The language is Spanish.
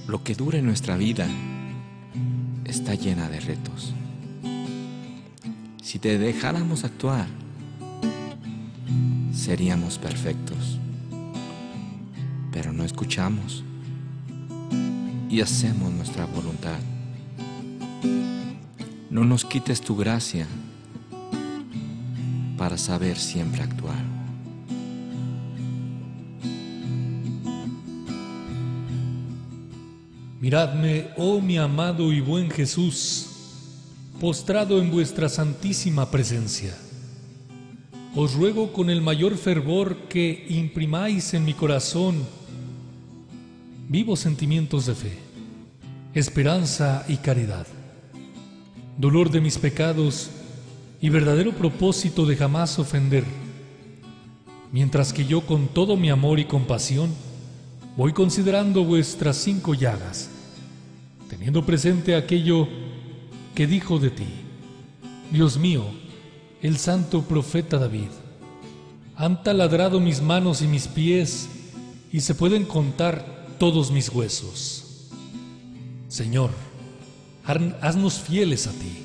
Lo que dura en nuestra vida está llena de retos. Si te dejáramos actuar, seríamos perfectos. Pero no escuchamos y hacemos nuestra voluntad. No nos quites tu gracia para saber siempre actuar. Miradme, oh mi amado y buen Jesús, postrado en vuestra santísima presencia. Os ruego con el mayor fervor que imprimáis en mi corazón vivos sentimientos de fe, esperanza y caridad, dolor de mis pecados y verdadero propósito de jamás ofender, mientras que yo con todo mi amor y compasión voy considerando vuestras 5 llagas, teniendo presente aquello que dijo de ti, Dios mío, el santo profeta David. Han taladrado mis manos y mis pies, y se pueden contar todos mis huesos. Señor, haznos fieles a ti.